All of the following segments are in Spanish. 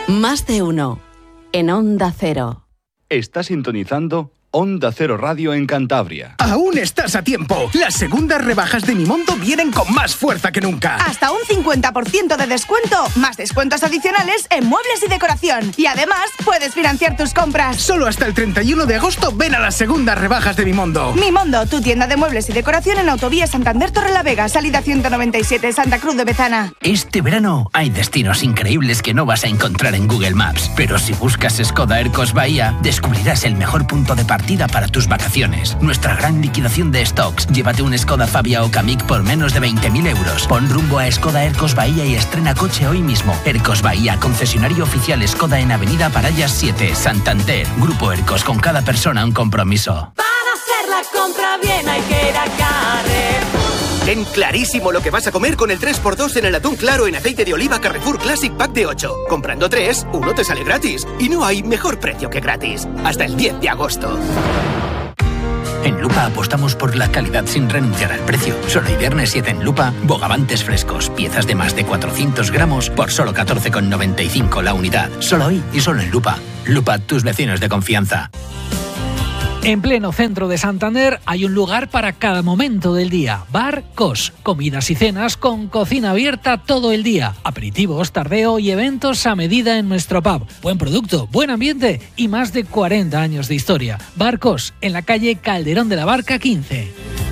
Más de uno. En Onda Cero. Está sintonizando Onda Cero Radio en Cantabria. Aún estás a tiempo. Las segundas rebajas de Mimondo vienen con más fuerza que nunca. Hasta un 50% de descuento, más descuentos adicionales en muebles y decoración. Y además, puedes financiar tus compras. Solo hasta el 31 de agosto ven a las segundas rebajas de Mimondo. Mimondo, tu tienda de muebles y decoración en Autovía Santander Torrelavega, salida 197, Santa Cruz de Bezana. Este verano hay destinos increíbles que no vas a encontrar en Google Maps. Pero si buscas Skoda Ercos Bahía, descubrirás el mejor punto de partida para tus vacaciones. Nuestra gran liquidación de stocks. Llévate un Skoda Fabia o Kamiq por menos de 20.000 euros. Pon rumbo a Skoda Ercos Bahía y estrena coche hoy mismo. Ercos Bahía, concesionario oficial Skoda en Avenida Parallas 7, Santander. Grupo Ercos, con cada persona un compromiso. Para hacer la compra bien hay que ir a Carrefour. Ten clarísimo lo que vas a comer con el 3x2 en el atún claro en aceite de oliva Carrefour Classic Pack de 8. Comprando 3, uno te sale gratis. Y no hay mejor precio que gratis. Hasta el 10 de agosto. En Lupa apostamos por la calidad sin renunciar al precio. Solo hay viernes 7 en Lupa, bogavantes frescos, piezas de más de 400 gramos por solo 14,95 la unidad. Solo hoy y solo en Lupa. Lupa, tus vecinos de confianza. En pleno centro de Santander hay un lugar para cada momento del día. Bar Cos. Comidas y cenas con cocina abierta todo el día. Aperitivos, tardeo y eventos a medida en nuestro pub. Buen producto, buen ambiente y más de 40 años de historia. Bar Cos, en la calle Calderón de la Barca 15.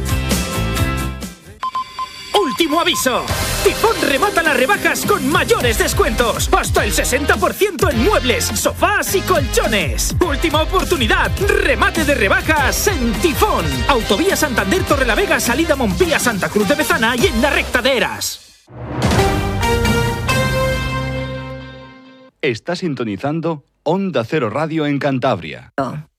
¡Último aviso! Tifón remata las rebajas con mayores descuentos. Hasta el 60% en muebles, sofás y colchones. Última oportunidad. Remate de rebajas en Tifón. Autovía Santander Torrelavega, salida Montpía, Santa Cruz de Bezana y en la recta de Eras. Está sintonizando Onda Cero Radio en Cantabria.